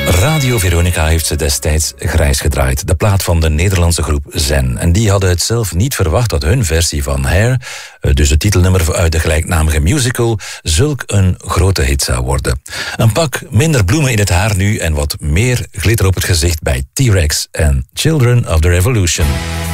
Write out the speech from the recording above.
Radio Veronica heeft ze destijds grijs gedraaid. De plaat van de Nederlandse groep Zen. En die hadden het zelf niet verwacht dat hun versie van Hair, dus het titelnummer uit de gelijknamige musical, zulk een grote hit zou worden. Een pak minder bloemen in het haar nu en wat meer glitter op het gezicht bij T-Rex en Children of the Revolution.